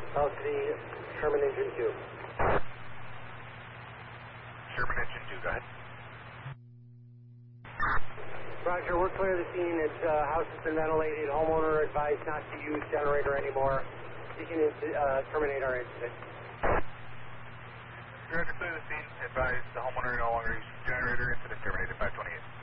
Velocity, Sherman Engine 2. Sherman Engine 2, go ahead. Roger, we're clear of the scene. It's house has been ventilated. Homeowner advised not to use generator anymore. You can terminate our incident. Roger, clear the scene. Advise the homeowner no longer use generator. Incident terminated 528.